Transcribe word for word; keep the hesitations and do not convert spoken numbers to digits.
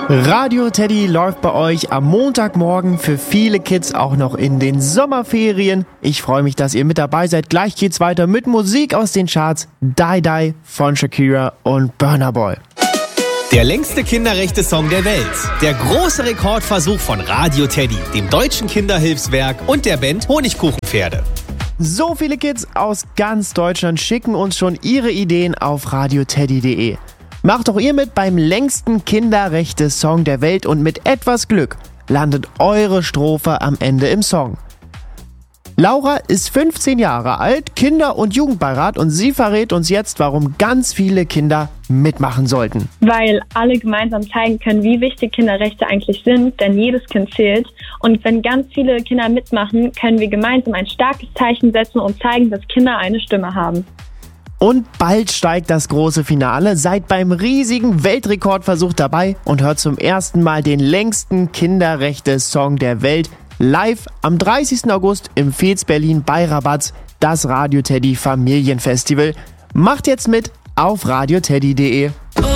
Radio Teddy läuft bei euch am Montagmorgen, für viele Kids auch noch in den Sommerferien. Ich freue mich, dass ihr mit dabei seid. Gleich geht's weiter mit Musik aus den Charts. Die Die von Shakira und Burna Boy. Der längste Kinderrechte-Song der Welt. Der große Rekordversuch von Radio Teddy, dem deutschen Kinderhilfswerk und der Band Honigkuchenpferde. So viele Kids aus ganz Deutschland schicken uns schon ihre Ideen auf radioteddy punkt de. Macht auch ihr mit beim längsten Kinderrechte-Song der Welt und mit etwas Glück landet eure Strophe am Ende im Song. Laura ist fünfzehn Jahre alt, Kinder- und Jugendbeirat, und sie verrät uns jetzt, warum ganz viele Kinder mitmachen sollten. Weil alle gemeinsam zeigen können, wie wichtig Kinderrechte eigentlich sind, denn jedes Kind zählt. Und wenn ganz viele Kinder mitmachen, können wir gemeinsam ein starkes Zeichen setzen und zeigen, dass Kinder eine Stimme haben. Und bald steigt das große Finale. Seid beim riesigen Weltrekordversuch dabei und hört zum ersten Mal den längsten Kinderrechte-Song der Welt live am dreißigsten August im Fez Berlin bei Rabatz, das Radio Teddy Familienfestival. Macht jetzt mit auf radioteddy punkt de.